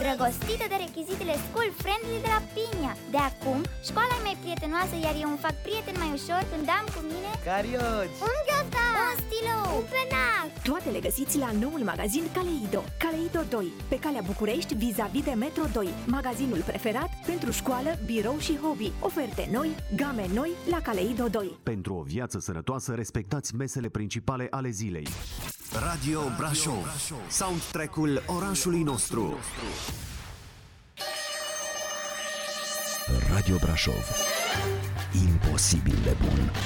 îndrăgostită de rechizitele school-friendly de la Pinia. De acum, școala e mai prietenoasă, iar eu îmi fac prieteni mai ușor când am cu mine carioci, un ghiozdan, un stilou, un penac. Toate le găsiți la noul magazin Caleido. Caleido 2, pe calea București, vis-a-vis de Metro 2. Magazinul preferat pentru școală, birou și hobby. Oferte noi, game noi la Caleido 2. Pentru o viață sănătoasă, respectați mesele principale ale zilei. Radio Brașov, soundtrack-ul orașului nostru. Radio Brașov. Imposibil de bun.